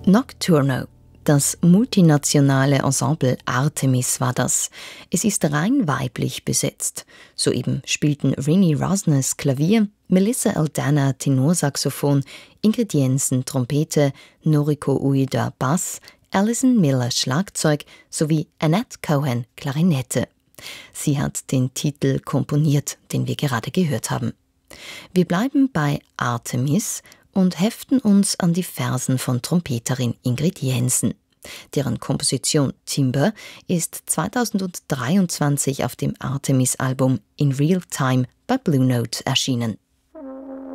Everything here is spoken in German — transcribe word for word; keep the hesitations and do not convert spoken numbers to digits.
Nocturno. Das multinationale Ensemble Artemis war das. Es ist rein weiblich besetzt. Soeben spielten Rini Rosnes Klavier, Melissa Aldana Tenorsaxophon, Ingrid Jensen Trompete, Noriko Ueda Bass, Alison Miller Schlagzeug sowie Annette Cohen Klarinette. Sie hat den Titel komponiert, den wir gerade gehört haben. Wir bleiben bei Artemis und heften uns an die Fersen von Trompeterin Ingrid Jensen. Deren Komposition Timber ist zweitausenddreiundzwanzig auf dem Artemis-Album In Real Time bei Blue Note erschienen.